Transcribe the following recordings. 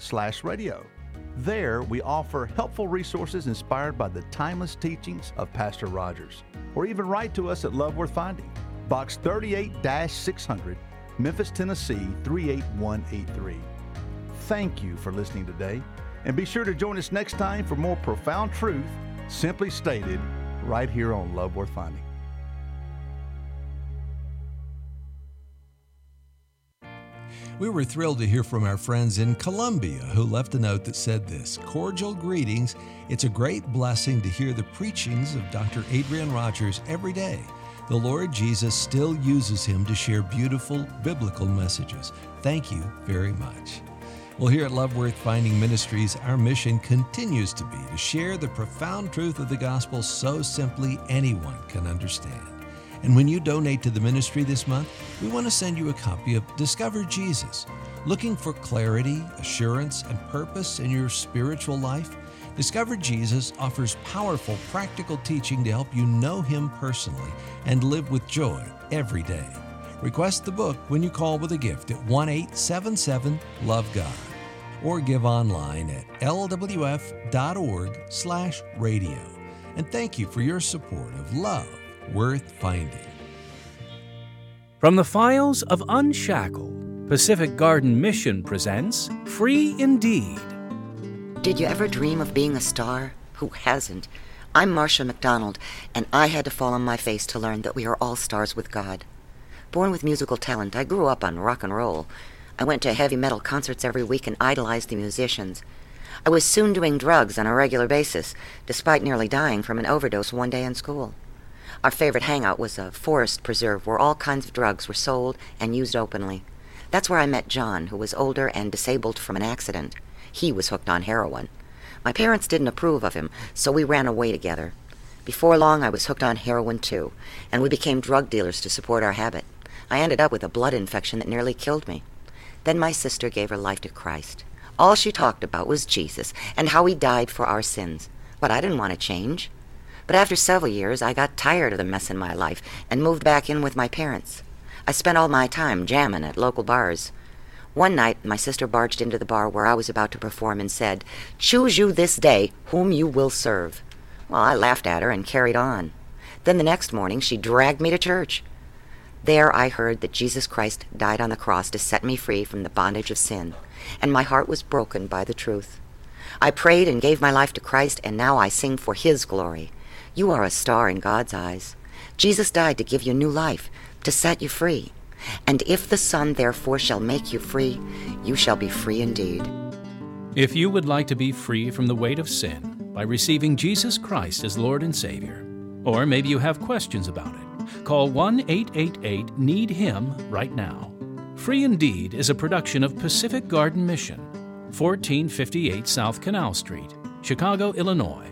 lovewordfinding.org/radio. There, we offer helpful resources inspired by the timeless teachings of Pastor Rogers. Or even write to us at Love Worth Finding, Box 38-600, Memphis, Tennessee 38183. Thank you for listening today, and be sure to join us next time for more profound truth, simply stated, right here on Love Worth Finding. We were thrilled to hear from our friends in Colombia who left a note that said this: cordial greetings. It's a great blessing to hear the preachings of Dr. Adrian Rogers every day. The Lord Jesus still uses him to share beautiful biblical messages. Thank you very much. Well, here at Love Worth Finding Ministries, our mission continues to be to share the profound truth of the gospel so simply anyone can understand. And when you donate to the ministry this month, we want to send you a copy of Discover Jesus. Looking for clarity, assurance, and purpose in your spiritual life? Discover Jesus offers powerful, practical teaching to help you know Him personally and live with joy every day. Request the book when you call with a gift at 1-877-LOVE-GOD or give online at lwf.org/radio. And thank you for your support of Love Worth Finding. From the files of Unshackled, Pacific Garden Mission presents Free Indeed. Did you ever dream of being a star? Who hasn't? I'm Marcia McDonald, and I had to fall on my face to learn that we are all stars with God. Born with musical talent, I grew up on rock and roll. I went to heavy metal concerts every week and idolized the musicians. I was soon doing drugs on a regular basis, despite nearly dying from an overdose one day in school. Our favorite hangout was a forest preserve where all kinds of drugs were sold and used openly. That's where I met John, who was older and disabled from an accident. He was hooked on heroin. My parents didn't approve of him, so we ran away together. Before long, I was hooked on heroin too, and we became drug dealers to support our habit. I ended up with a blood infection that nearly killed me. Then my sister gave her life to Christ. All she talked about was Jesus and how He died for our sins. But I didn't want to change. But after several years, I got tired of the mess in my life and moved back in with my parents. I spent all my time jamming at local bars. One night, my sister barged into the bar where I was about to perform and said, "Choose you this day whom you will serve." Well, I laughed at her and carried on. Then the next morning, she dragged me to church. There I heard that Jesus Christ died on the cross to set me free from the bondage of sin, and my heart was broken by the truth. I prayed and gave my life to Christ, and now I sing for His glory. You are a star in God's eyes. Jesus died to give you new life, to set you free. And if the Son therefore shall make you free, you shall be free indeed. If you would like to be free from the weight of sin by receiving Jesus Christ as Lord and Savior, or maybe you have questions about it, call 1-888-NEED-HIM right now. Free Indeed is a production of Pacific Garden Mission, 1458 South Canal Street, Chicago, Illinois,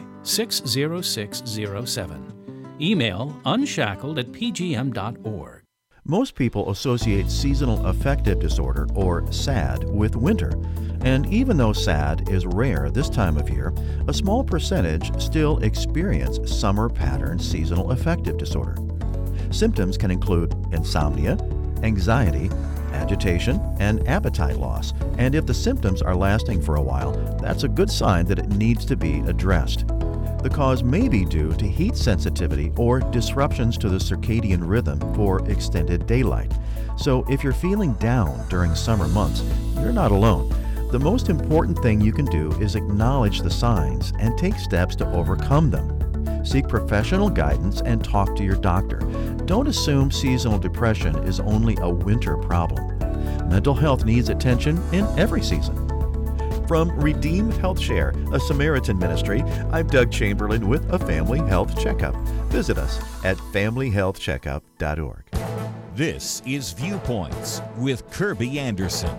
60607. Email unshackled@pgm.org. Most people associate seasonal affective disorder, or SAD, with winter. And even though SAD is rare this time of year, a small percentage still experience summer pattern seasonal affective disorder. Symptoms can include insomnia, anxiety, agitation, and appetite loss. And if the symptoms are lasting for a while, that's a good sign that it needs to be addressed. The cause may be due to heat sensitivity or disruptions to the circadian rhythm for extended daylight. So if you're feeling down during summer months, you're not alone. The most important thing you can do is acknowledge the signs and take steps to overcome them. Seek professional guidance and talk to your doctor. Don't assume seasonal depression is only a winter problem. Mental health needs attention in every season. From Redeemed Health Share, a Samaritan ministry, I'm Doug Chamberlain with a Family Health Checkup. Visit us at familyhealthcheckup.org. This is Viewpoints with Kirby Anderson.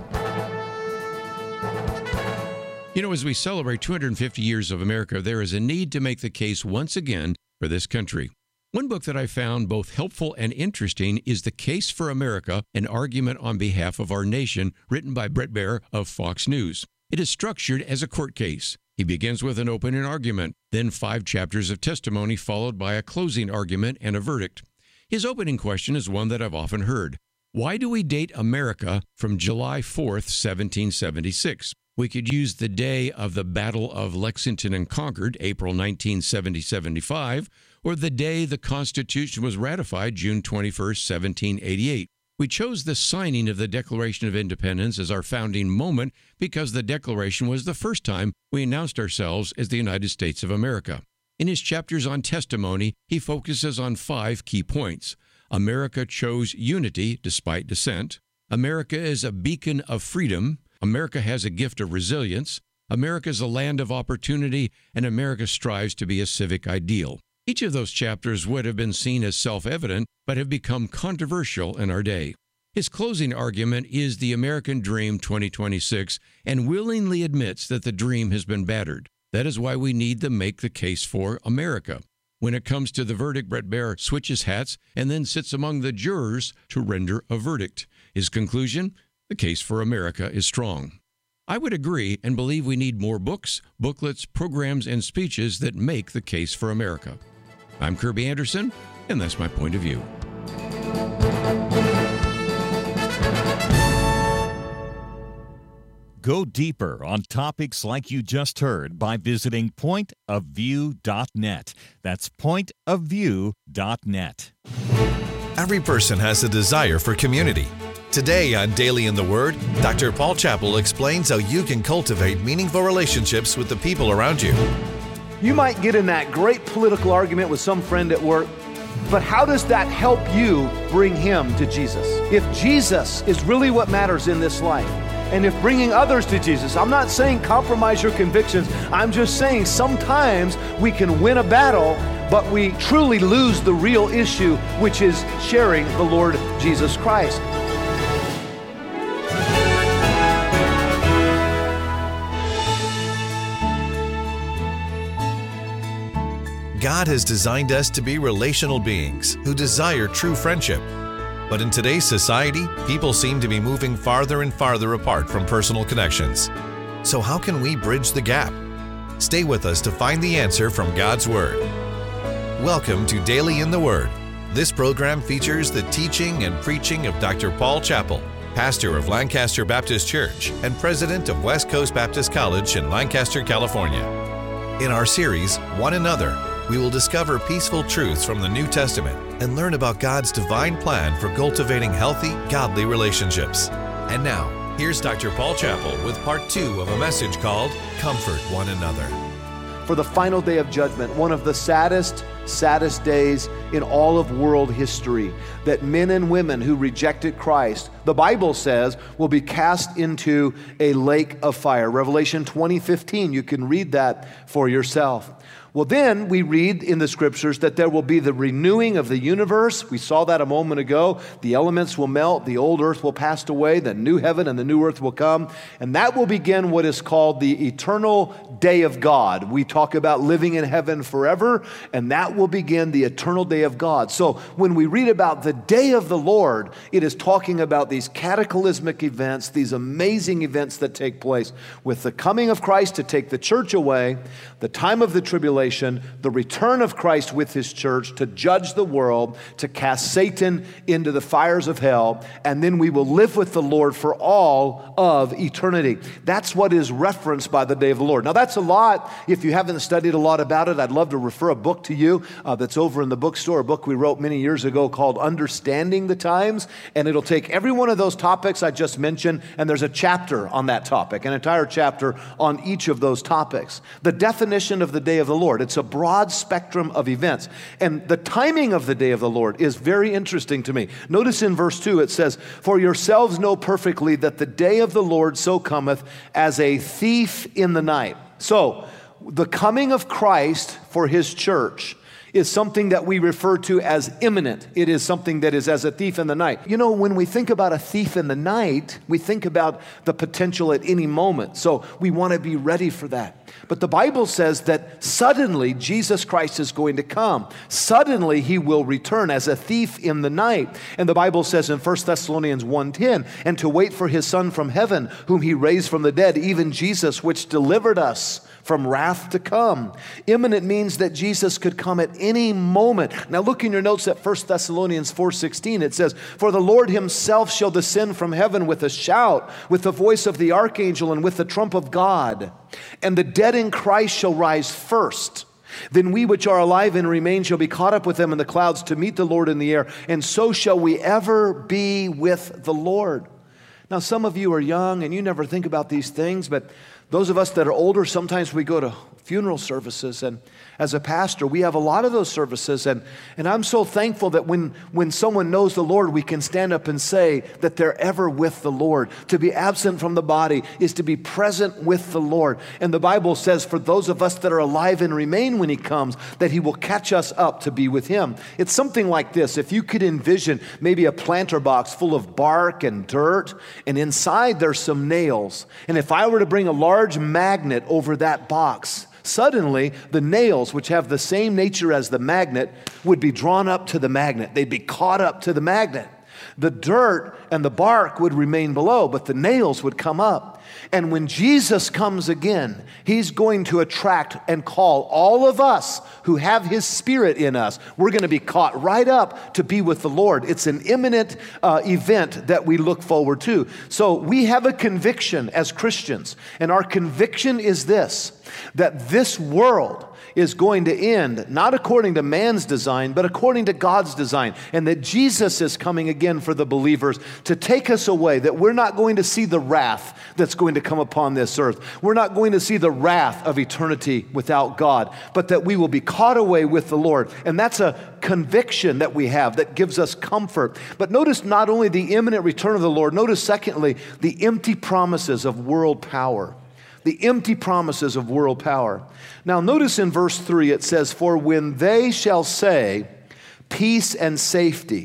You know, as we celebrate 250 years of America, there is a need to make the case once again for this country. One book that I found both helpful and interesting is The Case for America, an argument on behalf of our nation, written by Bret Baier of Fox News. It is structured as a court case. He begins with an opening argument, then 5 chapters of testimony followed by a closing argument and a verdict. His opening question is one that I've often heard. Why do we date America from July 4th, 1776? We could use the day of the Battle of Lexington and Concord, April 1975, or the day the Constitution was ratified, June 21st, 1788. We chose the signing of the Declaration of Independence as our founding moment because the Declaration was the first time we announced ourselves as the United States of America. In his chapters on testimony, he focuses on 5 key points. America chose unity despite dissent. America is a beacon of freedom. America has a gift of resilience. America is a land of opportunity, and America strives to be a civic ideal. Each of those chapters would have been seen as self-evident, but have become controversial in our day. His closing argument is the American Dream 2026 and willingly admits that the dream has been battered. That is why we need to make the case for America. When it comes to the verdict, Bret Baier switches hats and then sits among the jurors to render a verdict. His conclusion? The case for America is strong. I would agree and believe we need more books, booklets, programs, and speeches that make the case for America. I'm Kirby Anderson, and that's my point of view. Go deeper on topics like you just heard by visiting pointofview.net. That's pointofview.net. Every person has a desire for community. Today on Daily in the Word, Dr. Paul Chappell explains how you can cultivate meaningful relationships with the people around you. You might get in that great political argument with some friend at work, but how does that help you bring him to Jesus? If Jesus is really what matters in this life, and if bringing others to Jesus, I'm not saying compromise your convictions, I'm just saying sometimes we can win a battle, but we truly lose the real issue, which is sharing the Lord Jesus Christ. God has designed us to be relational beings who desire true friendship. But in today's society, people seem to be moving farther and farther apart from personal connections. So how can we bridge the gap? Stay with us to find the answer from God's Word. Welcome to Daily in the Word. This program features the teaching and preaching of Dr. Paul Chappell, pastor of Lancaster Baptist Church and president of West Coast Baptist College in Lancaster, California. In our series, One Another, we will discover peaceful truths from the New Testament and learn about God's divine plan for cultivating healthy, godly relationships. And now, here's Dr. Paul Chappell with part 2 of a message called Comfort One Another. For the final day of judgment, one of the saddest days in all of world history, that men and women who rejected Christ, the Bible says, will be cast into a lake of fire. Revelation 20:15, you can read that for yourself. Well, then we read in the scriptures that there will be the renewing of the universe. We saw that a moment ago. The elements will melt, the old earth will pass away, the new heaven and the new earth will come, and that will begin what is called the eternal day of God. We talk about living in heaven forever, and that will begin the eternal day of God. So when we read about the day of the Lord, it is talking about these cataclysmic events, these amazing events that take place with the coming of Christ to take the church away, the time of the tribulation, the return of Christ with his church to judge the world, to cast Satan into the fires of hell, and then we will live with the Lord for all of eternity. That's what is referenced by the day of the Lord. Now that's a lot. If you haven't studied a lot about it, I'd love to refer a book to you that's over in the bookstore, a book we wrote many years ago called Understanding the Times, and it'll take every one of those topics I just mentioned, and there's a chapter on that topic, an entire chapter on each of those topics. The definition of the day of the Lord. It's a broad spectrum of events. And the timing of the day of the Lord is very interesting to me. Notice in verse 2 it says, "For yourselves know perfectly that the day of the Lord so cometh as a thief in the night." So, the coming of Christ for his church is something that we refer to as imminent. It is something that is as a thief in the night. You know, when we think about a thief in the night, we think about the potential at any moment. So we want to be ready for that. But the Bible says that suddenly Jesus Christ is going to come. Suddenly he will return as a thief in the night. And the Bible says in 1 Thessalonians 1:10, and to wait for his Son from heaven, whom he raised from the dead, even Jesus, which delivered us from wrath to come. Imminent means that Jesus could come at any moment. Now look in your notes at 1 Thessalonians 4:16. It says, for the Lord himself shall descend from heaven with a shout, with the voice of the archangel, and with the trump of God. And the dead in Christ shall rise first. Then we which are alive and remain shall be caught up with them in the clouds to meet the Lord in the air. And so shall we ever be with the Lord. Now some of you are young and you never think about these things, but those of us that are older, sometimes we go to funeral services, and as a pastor, we have a lot of those services, and I'm so thankful that when someone knows the Lord, we can stand up and say that they're ever with the Lord. To be absent from the body is to be present with the Lord. And the Bible says for those of us that are alive and remain when he comes, that he will catch us up to be with him. It's something like this. If you could envision maybe a planter box full of bark and dirt, and inside there's some nails, and if I were to bring a large magnet over that box, suddenly the nails, which have the same nature as the magnet, would be drawn up to the magnet. They'd be caught up to the magnet. The dirt and the bark would remain below, but the nails would come up. And when Jesus comes again, he's going to attract and call all of us who have his Spirit in us. We're going to be caught right up to be with the Lord. It's an imminent event that we look forward to. So we have a conviction as Christians, and our conviction is this, that this world is going to end, not according to man's design, but according to God's design. And that Jesus is coming again for the believers to take us away, that we're not going to see the wrath that's going to come upon this earth. We're not going to see the wrath of eternity without God, but that we will be caught away with the Lord. And that's a conviction that we have that gives us comfort. But notice not only the imminent return of the Lord, notice secondly, the empty promises of world power. The empty promises of world power. Now notice in verse 3 it says, for when they shall say peace and safety,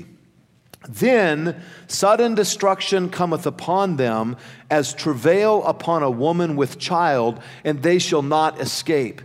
then sudden destruction cometh upon them as travail upon a woman with child, and they shall not escape.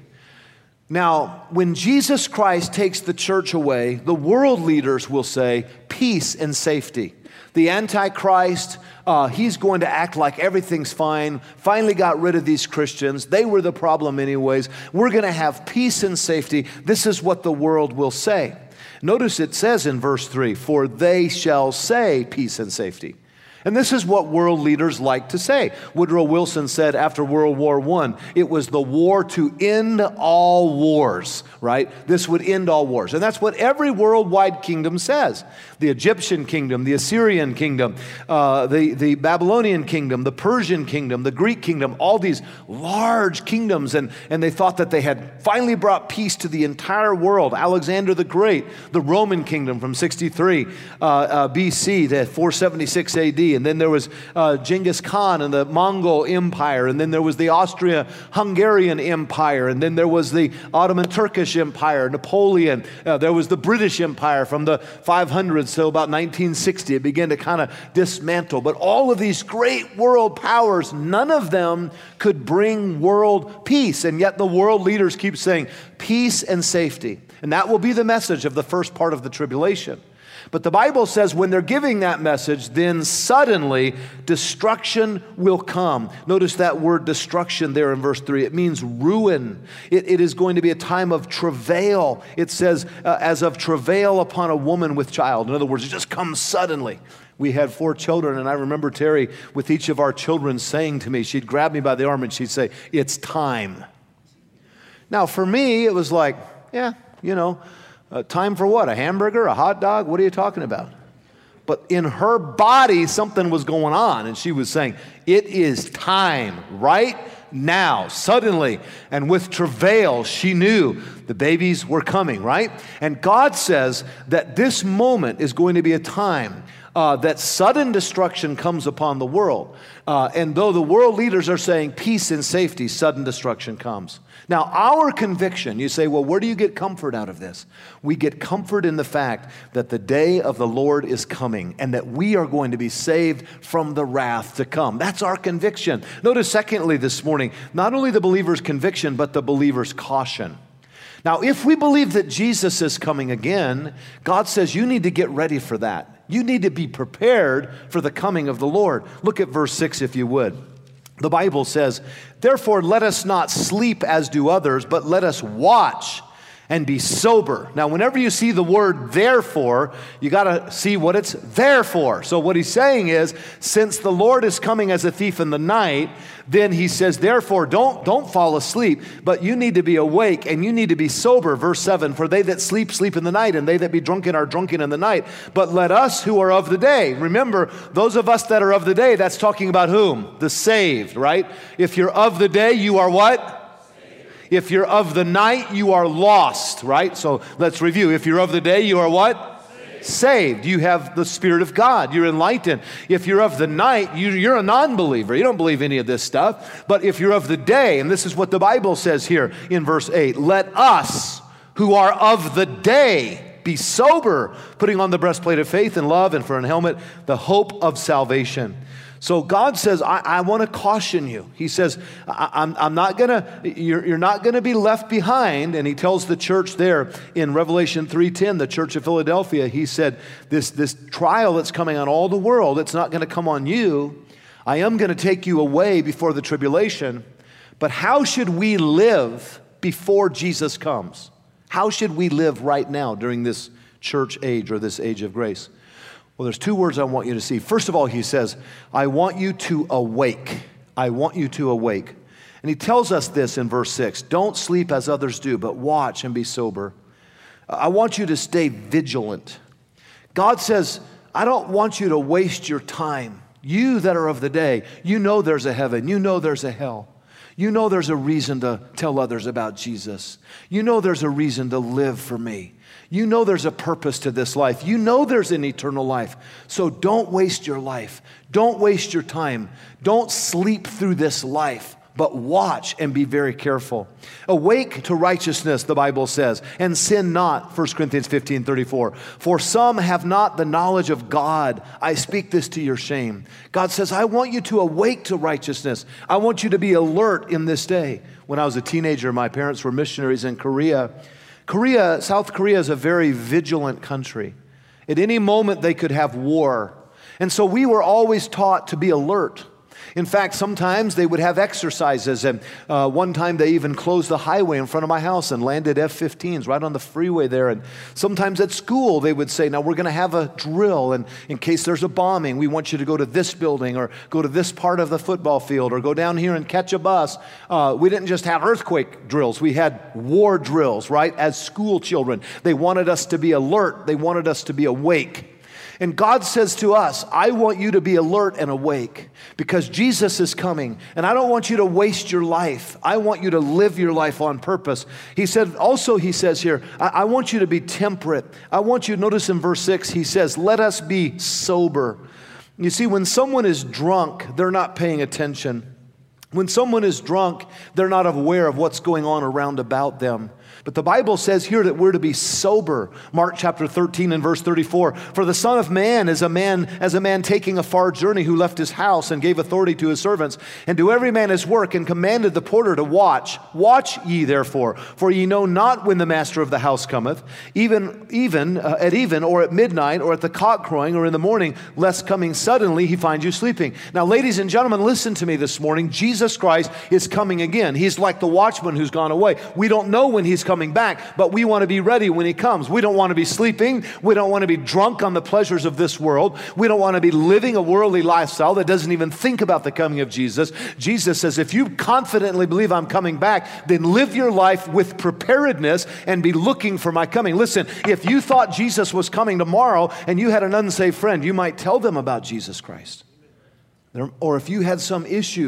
Now, when Jesus Christ takes the church away, the world leaders will say peace and safety. The Antichrist, he's going to act like everything's fine. Finally got rid of these Christians. They were the problem anyways. We're going to have peace and safety. This is what the world will say. Notice it says in verse 3, for they shall say peace and safety. And this is what world leaders like to say. Woodrow Wilson said after World War I, it was the war to end all wars, right? This would end all wars. And that's what every worldwide kingdom says. The Egyptian kingdom, the Assyrian kingdom, the Babylonian kingdom, the Persian kingdom, the Greek kingdom, all these large kingdoms. And they thought that they had finally brought peace to the entire world. Alexander the Great, the Roman kingdom from 63 BC to 476 AD. And then there was Genghis Khan and the Mongol Empire. And then there was the Austria-Hungarian Empire. And then there was the Ottoman Turkish Empire, Napoleon. There was the British Empire from the 500s till about 1960. It began to kind of dismantle. But all of these great world powers, none of them could bring world peace. And yet the world leaders keep saying peace and safety. And that will be the message of the first part of the tribulation. But the Bible says when they're giving that message, then suddenly destruction will come. Notice that word destruction there in verse 3. It means ruin. It is going to be a time of travail. It says, as of travail upon a woman with child. In other words, it just comes suddenly. We had 4 children, and I remember Terry, with each of our children, saying to me, she'd grab me by the arm and she'd say, it's time. Now, for me, it was like, yeah, you know, time for what? A hamburger? A hot dog? What are you talking about? But in her body, something was going on. And she was saying, it is time right now, suddenly. And with travail, she knew the babies were coming, right? And God says that this moment is going to be a time that sudden destruction comes upon the world. And though the world leaders are saying peace and safety, sudden destruction comes. Now, our conviction, you say, well, where do you get comfort out of this? We get comfort in the fact that the day of the Lord is coming and that we are going to be saved from the wrath to come. That's our conviction. Notice, secondly, this morning, not only the believer's conviction, but the believer's caution. Now, if we believe that Jesus is coming again, God says you need to get ready for that. You need to be prepared for the coming of the Lord. Look at verse 6 if you would. The Bible says, "Therefore let us not sleep as do others, but let us watch and be sober." Now, whenever you see the word therefore, you got to see what it's there for. So what he's saying is, since the Lord is coming as a thief in the night, then he says, therefore, don't fall asleep, but you need to be awake and you need to be sober. Verse 7, "For they that sleep, sleep in the night, and they that be drunken are drunken in the night. But let us who are of the day," remember, those of us that are of the day, that's talking about whom? The saved, right? If you're of the day, you are what? If you're of the night, you are lost, right? So let's review. If you're of the day, you are what? Saved. You have the Spirit of God. You're enlightened. If you're of the night, you're a non-believer. You don't believe any of this stuff. But if you're of the day, and this is what the Bible says here in verse 8, "Let us who are of the day be sober, putting on the breastplate of faith and love, and for an helmet, the hope of salvation." So God says, I want to caution you. He says, I'm not gonna, you're not going to be left behind. And he tells the church there in Revelation 3:10, the church of Philadelphia, he said, this trial that's coming on all the world, it's not going to come on you. I am going to take you away before the tribulation. But how should we live before Jesus comes? How should we live right now during this church age or this age of grace? Well, there's two words I want you to see. First of all, he says, I want you to awake. I want you to awake. And he tells us this in verse 6. Don't sleep as others do, but watch and be sober. I want you to stay vigilant. God says, I don't want you to waste your time. You that are of the day, you know there's a heaven. You know there's a hell. You know there's a reason to tell others about Jesus. You know there's a reason to live for me. You know there's a purpose to this life. You know there's an eternal life. So don't waste your life. Don't waste your time. Don't sleep through this life, but watch and be very careful. Awake to righteousness, the Bible says, and sin not, 1 Corinthians 15:34. For some have not the knowledge of God. I speak this to your shame. God says, I want you to awake to righteousness. I want you to be alert in this day. When I was a teenager, my parents were missionaries in Korea. South Korea is a very vigilant country. At any moment, they could have war. And so we were always taught to be alert. In fact, sometimes they would have exercises, and one time they even closed the highway in front of my house and landed F-15s right on the freeway there. And sometimes at school they would say, now we're going to have a drill, and in case there's a bombing, we want you to go to this building or go to this part of the football field or go down here and catch a bus. We didn't just have earthquake drills. We had war drills, right, as school children. They wanted us to be alert. They wanted us to be awake. And God says to us, I want you to be alert and awake because Jesus is coming. And I don't want you to waste your life. I want you to live your life on purpose. He says here, I want you to be temperate. I want you to notice in verse 6, he says, let us be sober. You see, when someone is drunk, they're not paying attention. When someone is drunk, they're not aware of what's going on around about them. But the Bible says here that we're to be sober. Mark chapter 13 and verse 34. For the Son of Man is a man taking a far journey who left his house and gave authority to his servants and to every man his work and commanded the porter to watch. Watch ye therefore, for ye know not when the master of the house cometh, even at even or at midnight or at the cock crowing or in the morning, lest coming suddenly he find you sleeping. Now, ladies and gentlemen, listen to me this morning. Jesus Christ is coming again. He's like the watchman who's gone away. We don't know when he's coming back, but we want to be ready when he comes. We don't want to be sleeping. We don't want to be drunk on the pleasures of this world. We don't want to be living a worldly lifestyle that doesn't even think about the coming of Jesus. Jesus says, if you confidently believe I'm coming back, then live your life with preparedness and be looking for my coming. Listen, if you thought Jesus was coming tomorrow and you had an unsaved friend, you might tell them about Jesus Christ. Or if you had some issue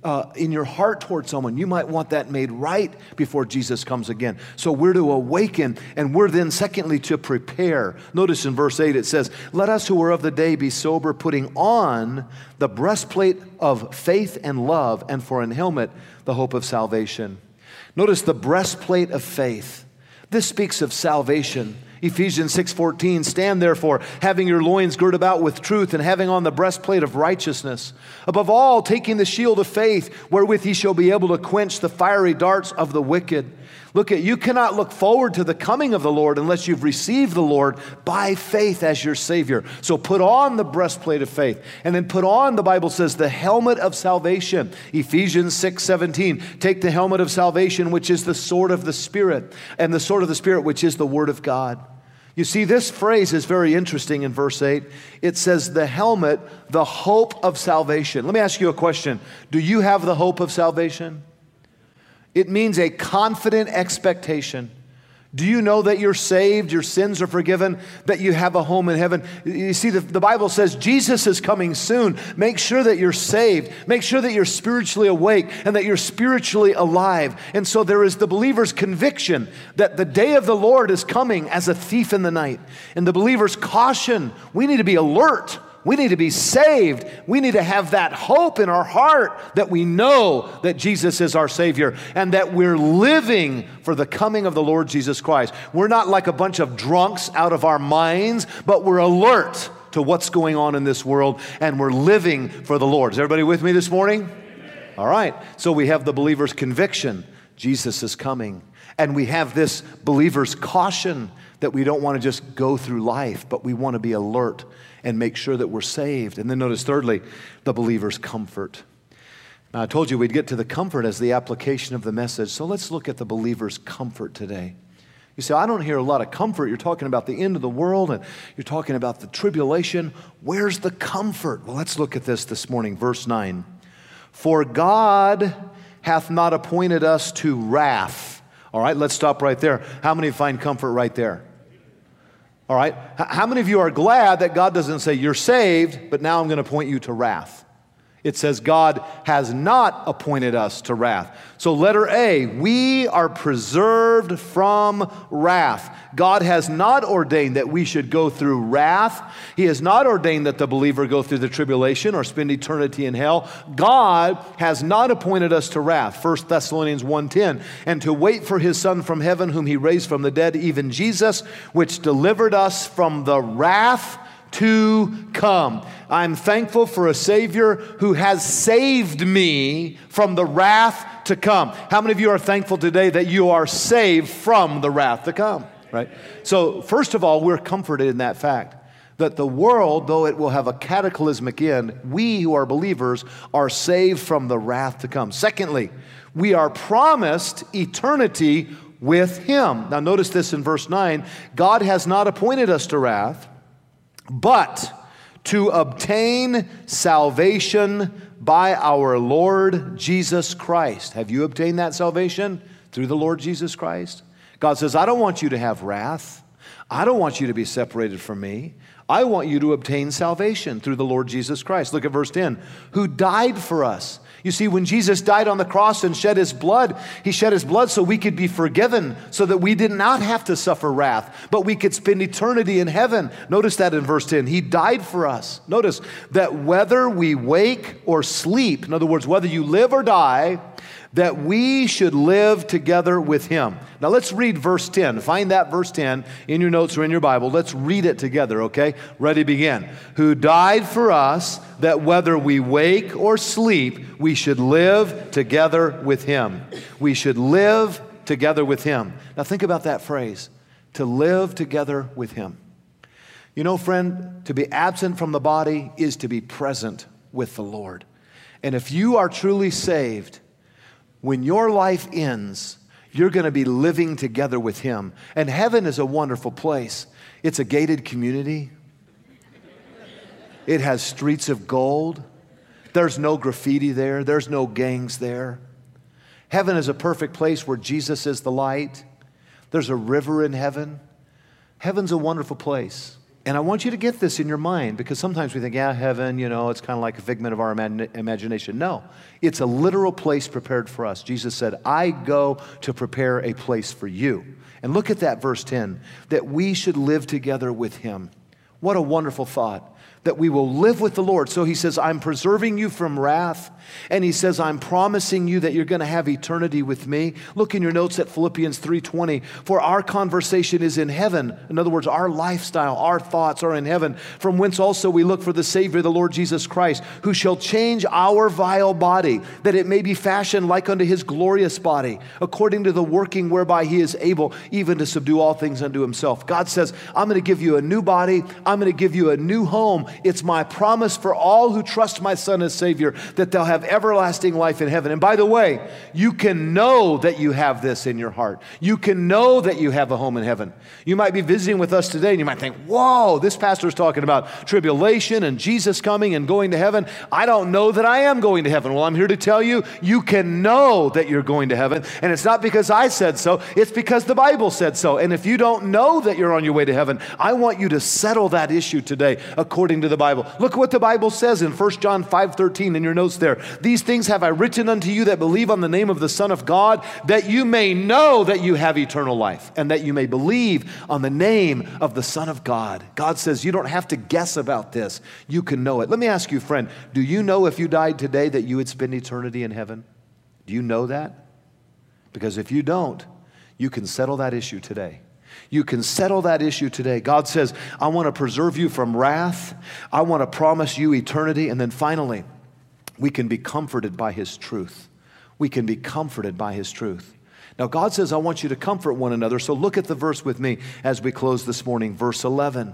in your heart toward someone, you might want that made right before Jesus comes again. So we're to awaken, and we're then secondly to prepare. Notice in verse 8 it says, let us who are of the day be sober, putting on the breastplate of faith and love, and for an helmet the hope of salvation. Notice the breastplate of faith. This speaks of salvation. Ephesians 6:14, stand therefore, having your loins girt about with truth, and having on the breastplate of righteousness. Above all, taking the shield of faith, wherewith ye shall be able to quench the fiery darts of the wicked. You cannot look forward to the coming of the Lord unless you've received the Lord by faith as your Savior. So put on the breastplate of faith, and then put on, the Bible says, the helmet of salvation. Ephesians 6:17, take the helmet of salvation, which is the sword of the Spirit, and the sword of the Spirit, which is the Word of God. You see, this phrase is very interesting in verse 8. It says the helmet, the hope of salvation. Let me ask you a question. Do you have the hope of salvation? It means a confident expectation. Do you know that you're saved, your sins are forgiven, that you have a home in heaven? You see, the Bible says Jesus is coming soon. Make sure that you're saved. Make sure that you're spiritually awake and that you're spiritually alive. And so there is the believer's conviction that the day of the Lord is coming as a thief in the night. And the believer's caution, we need to be alert. We need to be saved. We need to have that hope in our heart that we know that Jesus is our Savior and that we're living for the coming of the Lord Jesus Christ. We're not like a bunch of drunks out of our minds, but we're alert to what's going on in this world, and we're living for the Lord. Is everybody with me this morning? Amen. All right. So we have the believer's conviction. Jesus is coming. And we have this believer's caution that we don't want to just go through life, but we want to be alert and make sure that we're saved. And then notice thirdly, the believer's comfort. Now I told you we'd get to the comfort as the application of the message. So let's look at the believer's comfort today. You say, I don't hear a lot of comfort. You're talking about the end of the world and you're talking about the tribulation. Where's the comfort? Well, let's look at this morning. Verse 9. For God hath not appointed us to wrath. All right, let's stop right there. How many find comfort right there? All right. How many of you are glad that God doesn't say you're saved, but now I'm going to point you to wrath? It says God has not appointed us to wrath. So letter A, we are preserved from wrath. God has not ordained that we should go through wrath. He has not ordained that the believer go through the tribulation or spend eternity in hell. God has not appointed us to wrath. 1 Thessalonians 1:10, and to wait for his Son from heaven, whom he raised from the dead, even Jesus, which delivered us from the wrath to come. I'm thankful for a Savior who has saved me from the wrath to come. How many of you are thankful today that you are saved from the wrath to come? Right? So first of all, we're comforted in that fact that the world, though it will have a cataclysmic end, we who are believers are saved from the wrath to come. Secondly, we are promised eternity with Him. Now notice this in verse 9. God has not appointed us to wrath, but to obtain salvation by our Lord Jesus Christ. Have you obtained that salvation through the Lord Jesus Christ? God says, I don't want you to have wrath. I don't want you to be separated from me. I want you to obtain salvation through the Lord Jesus Christ. Look at verse 10. Who died for us. You see, when Jesus died on the cross and shed his blood, he shed his blood so we could be forgiven, so that we did not have to suffer wrath, but we could spend eternity in heaven. Notice that in verse 10. He died for us. Notice that whether we wake or sleep, in other words, whether you live or die, that we should live together with him. Now let's read verse 10. Find that verse 10 in your notes or in your Bible. Let's read it together, okay? Ready, begin. Who died for us, that whether we wake or sleep, we should live together with him. We should live together with him. Now think about that phrase, to live together with him. You know, friend, to be absent from the body is to be present with the Lord. And if you are truly saved, when your life ends, you're going to be living together with him. And heaven is a wonderful place. It's a gated community. It has streets of gold. There's no graffiti there. There's no gangs there. Heaven is a perfect place where Jesus is the light. There's a river in heaven. Heaven's a wonderful place. And I want you to get this in your mind, because sometimes we think, yeah, heaven, it's kind of like a figment of our imagination. No, it's a literal place prepared for us. Jesus said, I go to prepare a place for you. And look at that verse 10, that we should live together with him. What a wonderful thought, that we will live with the Lord. So he says, I'm preserving you from wrath. And he says, I'm promising you that you're going to have eternity with me. Look in your notes at Philippians 3:20. For our conversation is in heaven. In other words, our lifestyle, our thoughts are in heaven, from whence also we look for the Savior, the Lord Jesus Christ, who shall change our vile body, that it may be fashioned like unto his glorious body, according to the working whereby he is able even to subdue all things unto himself. God says, I'm going to give you a new body. I'm going to give you a new home. It's my promise for all who trust my Son as Savior, that they'll have everlasting life in heaven. And by the way, you can know that you have this in your heart. You can know that you have a home in heaven. You might be visiting with us today and you might think, whoa, this pastor's talking about tribulation and Jesus coming and going to heaven. I don't know that I am going to heaven. Well, I'm here to tell you, you can know that you're going to heaven. And it's not because I said so, it's because the Bible said so. And if you don't know that you're on your way to heaven, I want you to settle that issue today according to the Bible. Look what the Bible says in 1 John 5:13 in your notes there. These things have I written unto you that believe on the name of the Son of God, that you may know that you have eternal life, and that you may believe on the name of the Son of God. God says you don't have to guess about this. You can know it. Let me ask you, friend, do you know if you died today that you would spend eternity in heaven? Do you know that? Because if you don't, you can settle that issue today. You can settle that issue today. God says, I want to preserve you from wrath. I want to promise you eternity. And then finally, we can be comforted by his truth. We can be comforted by his truth. Now, God says, I want you to comfort one another. So look at the verse with me as we close this morning. Verse 11.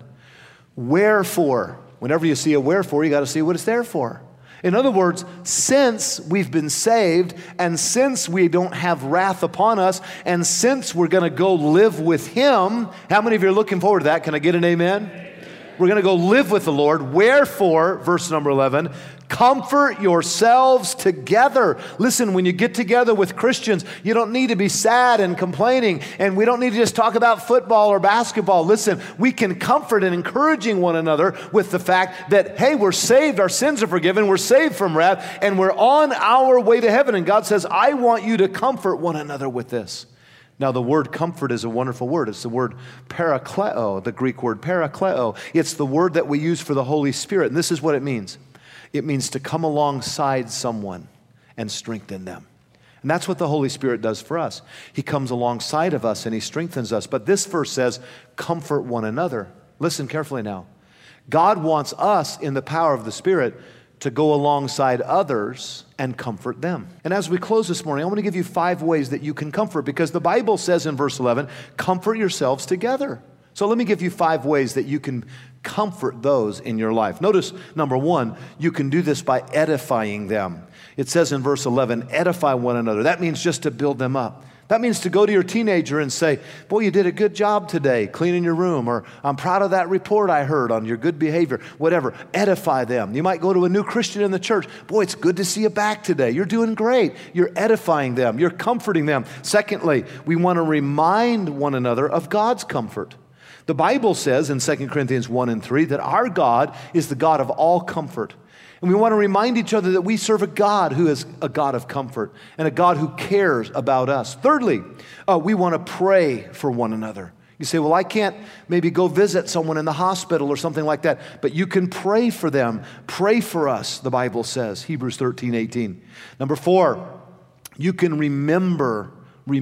Wherefore, whenever you see a wherefore, you got to see what it's there for. In other words, since we've been saved, and since we don't have wrath upon us, and since we're going to go live with him, how many of you are looking forward to that? Can I get an amen? We're going to go live with the Lord. Wherefore, verse number 11, comfort yourselves together. Listen, when you get together with Christians, you don't need to be sad and complaining, and we don't need to just talk about football or basketball. Listen, we can comfort and encouraging one another with the fact that, hey, we're saved, our sins are forgiven, we're saved from wrath, and we're on our way to heaven. And God says, I want you to comfort one another with this. Now, the word comfort is a wonderful word. It's the word parakleo, the Greek word parakleo. It's the word that we use for the Holy Spirit. And this is what it means. It means to come alongside someone and strengthen them. And that's what the Holy Spirit does for us. He comes alongside of us and he strengthens us. But this verse says, comfort one another. Listen carefully now. God wants us in the power of the Spirit to go alongside others and comfort them. And as we close this morning, I want to give you 5 ways that you can comfort, because the Bible says in verse 11, comfort yourselves together. So let me give you 5 ways that you can comfort those in your life. Notice, number 1, you can do this by edifying them. It says in verse 11, edify one another. That means just to build them up. That means to go to your teenager and say, boy, you did a good job today cleaning your room, or I'm proud of that report I heard on your good behavior, whatever. Edify them. You might go to a new Christian in the church. Boy, it's good to see you back today. You're doing great. You're edifying them. You're comforting them. Secondly, we want to remind one another of God's comfort. The Bible says in 2 Corinthians 1 and 3 that our God is the God of all comfort. And we want to remind each other that we serve a God who is a God of comfort and a God who cares about us. Thirdly, we want to pray for one another. You say, well, I can't maybe go visit someone in the hospital or something like that, but you can pray for them. Pray for us, the Bible says, Hebrews 13:18. Number 4, you can remember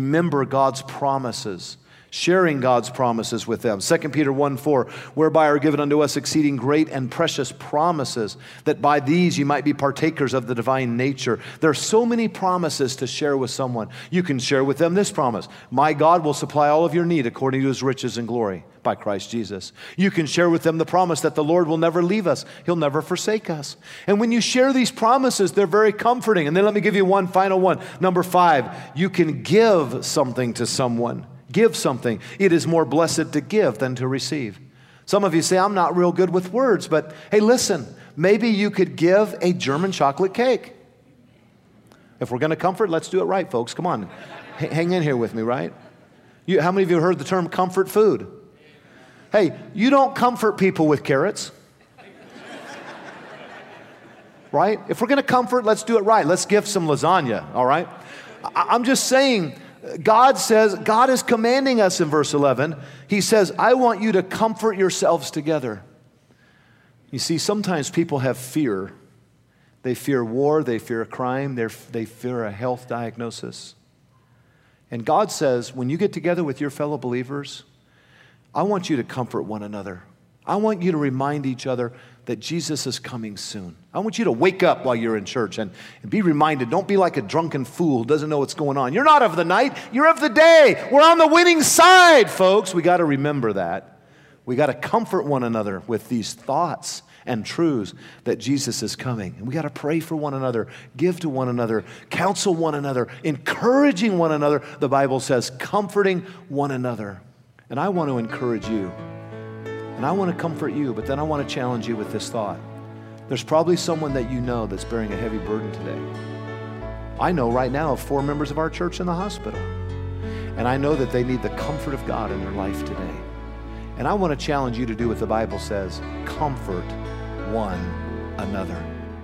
God's promises. Sharing God's promises with them. 2 Peter 1:4, whereby are given unto us exceeding great and precious promises, that by these you might be partakers of the divine nature. There are so many promises to share with someone. You can share with them this promise: my God will supply all of your need according to his riches and glory by Christ Jesus. You can share with them the promise that the Lord will never leave us. He'll never forsake us. And when you share these promises, they're very comforting. And then let me give you one final one. Number 5, you can give something to someone. Give something. It is more blessed to give than to receive. Some of you say, I'm not real good with words, but hey, listen, maybe you could give a German chocolate cake. If we're going to comfort, let's do it right, folks. Come on. Hang in here with me, right? How many of you heard the term comfort food? Hey, you don't comfort people with carrots. Right? If we're going to comfort, let's do it right. Let's gift some lasagna, all right? I'm just saying, God is commanding us in verse 11. He says, I want you to comfort yourselves together. You see, sometimes people have fear. They fear war, they fear crime, they fear a health diagnosis. And God says, when you get together with your fellow believers, I want you to comfort one another. I want you to remind each other that Jesus is coming soon. I want you to wake up while you're in church and be reminded. Don't be like a drunken fool who doesn't know what's going on. You're not of the night, you're of the day. We're on the winning side, folks. We got to remember that. We got to comfort one another with these thoughts and truths that Jesus is coming. And we got to pray for one another, give to one another, counsel one another, encouraging one another. The Bible says, comforting one another. And I want to encourage you. And I want to comfort you, but then I want to challenge you with this thought. There's probably someone that you know that's bearing a heavy burden today. I know right now of 4 members of our church in the hospital. And I know that they need the comfort of God in their life today. And I want to challenge you to do what the Bible says, comfort one another.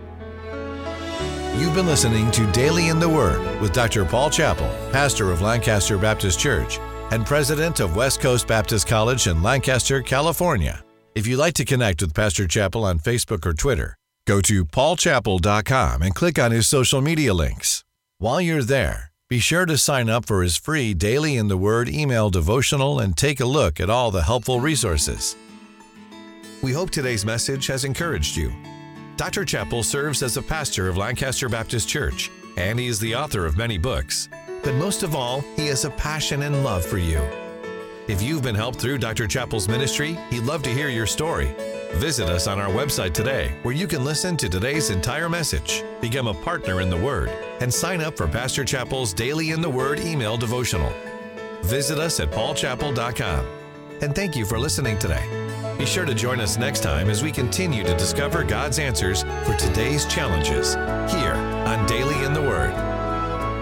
You've been listening to Daily in the Word with Dr. Paul Chappell, pastor of Lancaster Baptist Church and president of West Coast Baptist College in Lancaster, California. If you'd like to connect with Pastor Chappell on Facebook or Twitter, go to paulchappell.com and click on his social media links. While you're there, be sure to sign up for his free Daily in the Word email devotional and take a look at all the helpful resources. We hope today's message has encouraged you. Dr. Chappell serves as a pastor of Lancaster Baptist Church, and he is the author of many books. But most of all, he has a passion and love for you. If you've been helped through Dr. Chappell's ministry, he'd love to hear your story. Visit us on our website today, where you can listen to today's entire message, become a partner in the Word, and sign up for Pastor Chappell's Daily in the Word email devotional. Visit us at paulchappell.com. And thank you for listening today. Be sure to join us next time as we continue to discover God's answers for today's challenges here on Daily in the Word.